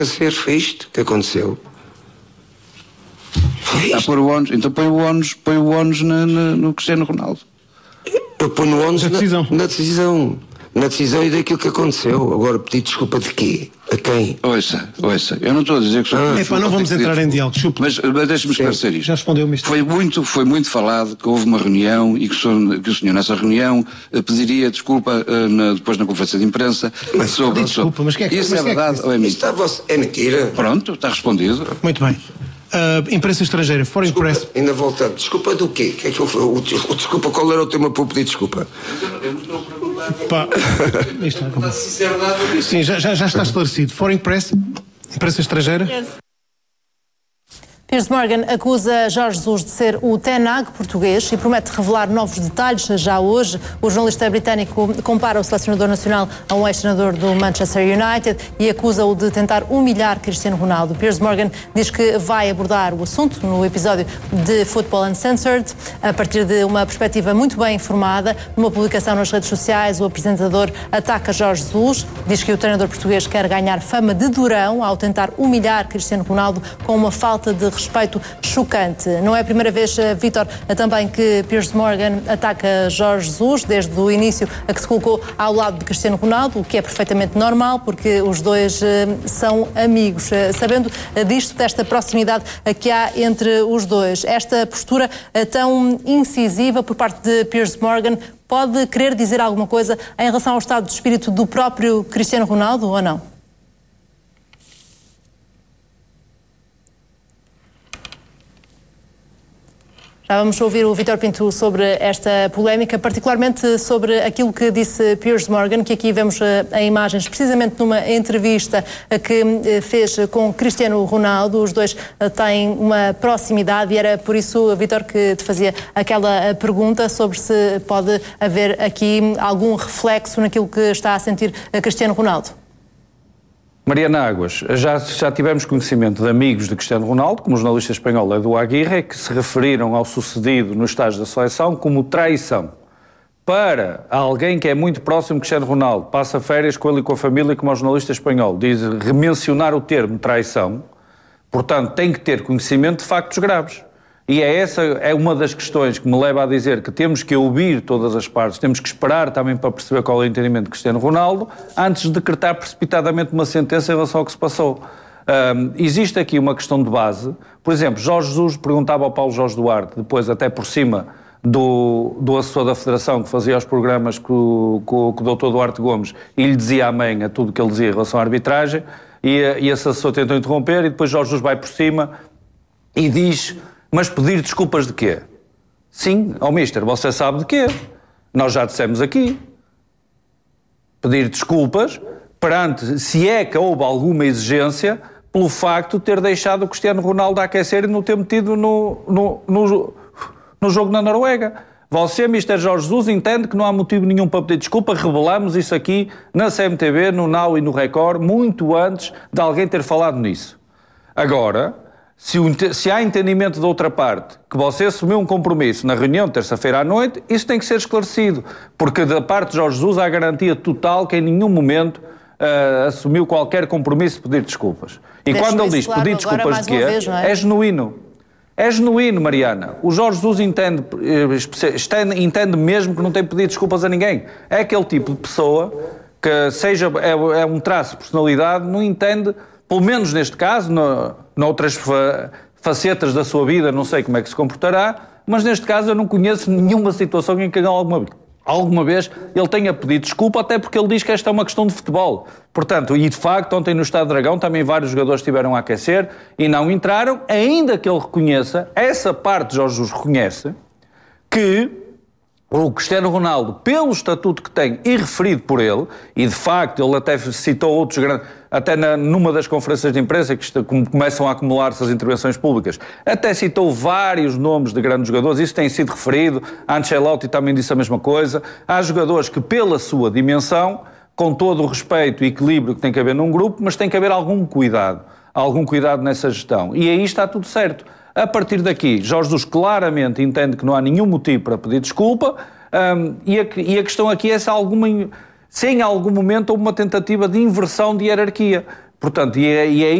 Foi isto que aconteceu. Pôr o ónus, então põe o ónus no Cristiano Ronaldo. Eu ponho o ónus na decisão e daquilo que aconteceu. Agora, pedir desculpa de quê? A quem? Ouça, eu não estou a dizer que sou... não vamos entrar em diálogo, desculpa. Mas deixe-me esclarecer isto. Já respondeu, Mister. Foi muito falado que houve uma reunião e que o senhor nessa reunião pediria desculpa depois na conferência de imprensa sobre... Desculpa, mas isso é verdade ou é mentira? É mentira. Pronto, está respondido. Muito bem. Imprensa estrangeira, foreign press. Ainda voltando. Desculpa do quê? Que é que eu desculpa, qual era o tema para eu pedir desculpa? Eu não estou a perguntar. Pá, isto é sinceridade. Sim, já está esclarecido. Foreign press, imprensa estrangeira. Yes. Piers Morgan acusa Jorge Jesus de ser o Ten Hag português e promete revelar novos detalhes já hoje. O jornalista britânico compara o selecionador nacional a um ex-treinador do Manchester United e acusa-o de tentar humilhar Cristiano Ronaldo. Piers Morgan diz que vai abordar o assunto no episódio de Football Uncensored a partir de uma perspectiva muito bem informada. Numa publicação nas redes sociais, o apresentador ataca Jorge Jesus, diz que o treinador português quer ganhar fama de durão ao tentar humilhar Cristiano Ronaldo com uma falta de respeito chocante. Não é a primeira vez, Vítor, também que Piers Morgan ataca Jorge Jesus, desde o início a que se colocou ao lado de Cristiano Ronaldo, o que é perfeitamente normal, porque os dois são amigos. Sabendo disto, desta proximidade que há entre os dois, esta postura tão incisiva por parte de Piers Morgan pode querer dizer alguma coisa em relação ao estado de espírito do próprio Cristiano Ronaldo ou não? Já vamos ouvir o Vítor Pinto sobre esta polémica, particularmente sobre aquilo que disse Piers Morgan, que aqui vemos em imagens, precisamente numa entrevista que fez com Cristiano Ronaldo. Os dois têm uma proximidade e era por isso, Vítor, que te fazia aquela pergunta sobre se pode haver aqui algum reflexo naquilo que está a sentir Cristiano Ronaldo. Mariana Águas, já tivemos conhecimento de amigos de Cristiano Ronaldo, como o jornalista espanhol Edu Aguirre, que se referiram ao sucedido no estágio da seleção como traição. Para alguém que é muito próximo de Cristiano Ronaldo, passa férias com ele e com a família, como o jornalista espanhol, diz remencionar o termo traição, portanto tem que ter conhecimento de factos graves. E essa é uma das questões que me leva a dizer que temos que ouvir todas as partes, temos que esperar também para perceber qual é o entendimento de Cristiano Ronaldo, antes de decretar precipitadamente uma sentença em relação ao que se passou. Existe aqui uma questão de base. Por exemplo, Jorge Jesus perguntava ao Paulo Jorge Duarte, depois até por cima do assessor da Federação, que fazia os programas com o Dr. Duarte Gomes, e lhe dizia amém a tudo o que ele dizia em relação à arbitragem, e esse assessor tentou interromper, e depois Jorge Jesus vai por cima e diz... Mas pedir desculpas de quê? Sim, Mister, você sabe de quê? Nós já dissemos aqui. Pedir desculpas perante, se é que houve alguma exigência, pelo facto de ter deixado o Cristiano Ronaldo a aquecer e não ter metido no jogo na Noruega. Você, Mister Jorge Jesus, entende que não há motivo nenhum para pedir desculpa. Revelamos isso aqui na CMTV, no Now e no Record, muito antes de alguém ter falado nisso. Agora... Se há entendimento da outra parte que você assumiu um compromisso na reunião de terça-feira à noite, isso tem que ser esclarecido, porque da parte de Jorge Jesus há garantia total que em nenhum momento assumiu qualquer compromisso de pedir desculpas. E quando ele diz pedir desculpas de quê, é genuíno. É genuíno, Mariana. O Jorge Jesus entende mesmo que não tem pedido desculpas a ninguém. É aquele tipo de pessoa que é um traço de personalidade, não entende... Pelo menos neste caso, noutras facetas da sua vida, não sei como é que se comportará, mas neste caso eu não conheço nenhuma situação em que alguma vez ele tenha pedido desculpa, até porque ele diz que esta é uma questão de futebol. Portanto, e de facto, ontem no Estádio Dragão também vários jogadores estiveram a aquecer e não entraram, ainda que ele reconheça, essa parte Jorge Jesus reconhece, que o Cristiano Ronaldo, pelo estatuto que tem e referido por ele, e de facto ele até citou outros grandes, até numa das conferências de imprensa que começam a acumular-se as intervenções públicas, até citou vários nomes de grandes jogadores, isso tem sido referido, Ancelotti também disse a mesma coisa, há jogadores que pela sua dimensão, com todo o respeito e equilíbrio que tem que haver num grupo, mas tem que haver algum cuidado nessa gestão, e aí está tudo certo. A partir daqui, Jorge Jesus claramente entende que não há nenhum motivo para pedir desculpa, e a questão aqui é se em algum momento houve uma tentativa de inversão de hierarquia, Portanto, e é